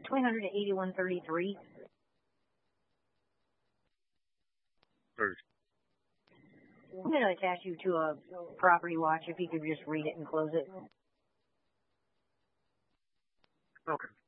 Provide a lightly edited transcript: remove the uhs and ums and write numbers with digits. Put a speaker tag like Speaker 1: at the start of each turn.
Speaker 1: $200 to 8133.
Speaker 2: First.
Speaker 1: I'm going to attach you to a property watch if you could just read it and close it.
Speaker 2: Okay.